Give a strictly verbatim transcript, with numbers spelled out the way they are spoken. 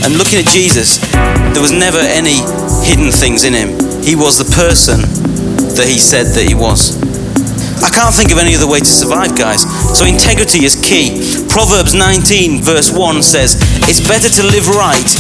And looking at Jesus, there was never any hidden things in him. He was the person that he said that he was. I can't think of any other way to survive, guys. So integrity is key. Proverbs nineteen verse one says, it's better to live right